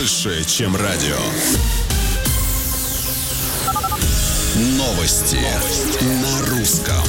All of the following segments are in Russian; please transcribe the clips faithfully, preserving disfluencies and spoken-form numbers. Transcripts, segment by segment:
больше, чем радио. Новости, Новости. На русском.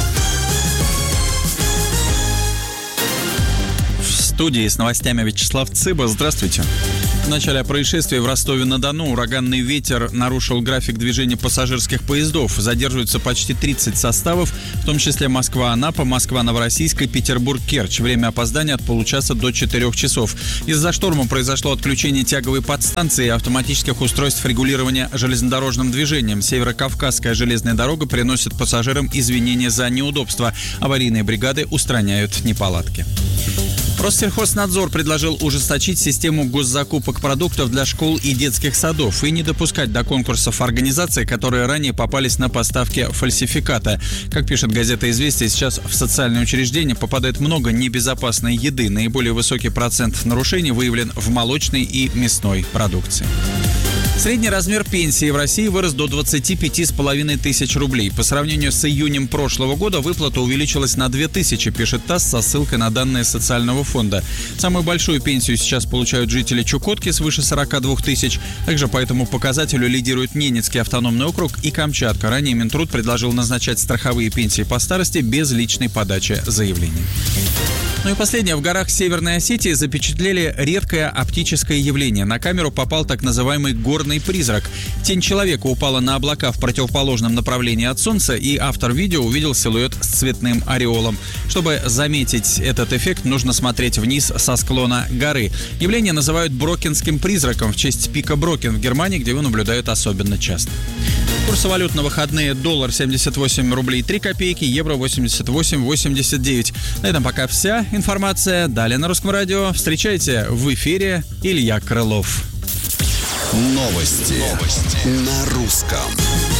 В студии с новостями Вячеслав Цыба. Здравствуйте. В начале происшествия в Ростове-на-Дону ураганный ветер нарушил график движения пассажирских поездов. Задерживаются почти тридцать составов, в том числе Москва-Анапа, Москва-Новороссийск и Петербург-Керчь. Время опоздания от получаса до четырех часов. Из-за шторма произошло отключение тяговой подстанции и автоматических устройств регулирования железнодорожным движением. Северо-Кавказская железная дорога приносит пассажирам извинения за неудобства. Аварийные бригады устраняют неполадки. Россельхознадзор предложил ужесточить систему госзакупок продуктов для школ и детских садов и не допускать до конкурсов организаций, которые ранее попались на поставки фальсификата. Как пишет газета «Известия», сейчас в социальные учреждения попадает много небезопасной еды. Наиболее высокий процент нарушений выявлен в молочной и мясной продукции. Средний размер пенсии в России вырос до двадцати пяти с половиной тысяч рублей. По сравнению с июнем прошлого года выплата увеличилась на две тысячи, пишет ТАСС со ссылкой на данные социального фонда. Самую большую пенсию сейчас получают жители Чукотки свыше сорока двух тысяч. Также по этому показателю лидируют Ненецкий автономный округ и Камчатка. Ранее Минтруд предложил назначать страховые пенсии по старости без личной подачи заявлений. Ну и последнее. В горах Северной Осетии запечатлели редкое оптическое явление. На камеру попал так называемый горный призрак. Тень человека упала на облака в противоположном направлении от Солнца, и автор видео увидел силуэт с цветным ореолом. Чтобы заметить этот эффект, нужно смотреть вниз со склона горы. Явление называют брокенским призраком в честь пика Брокен в Германии, где его наблюдают особенно часто. Курсы валют на выходные: доллар семьдесят восемь рублей три копейки, евро восемьдесят восемь восемьдесят девять. На этом пока вся информация. Далее на Русском радио. Встречайте в эфире Илья Крылов. Новости, Новости. На русском.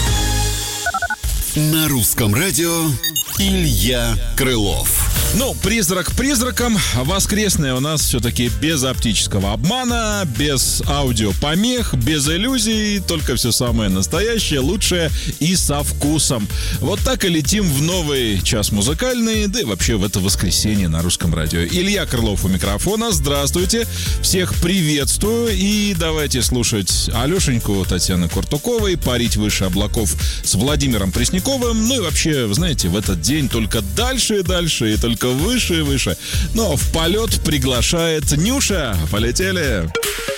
На Русском радио Илья Крылов. Ну, призрак призраком. Воскресное у нас все-таки без оптического обмана, без аудиопомех, без иллюзий, только все самое настоящее, лучшее и со вкусом. Вот так и летим в новый час музыкальный, да и вообще в это воскресенье на Русском радио. Илья Крылов у микрофона. Здравствуйте. Всех приветствую. И давайте слушать Алешеньку Татьяны Куртуковой, «Парить выше облаков» с Владимиром Пресняковым. Ну и вообще, вы знаете, в этот день только дальше и дальше, и только выше и выше. Но в полет приглашает Нюша. Полетели!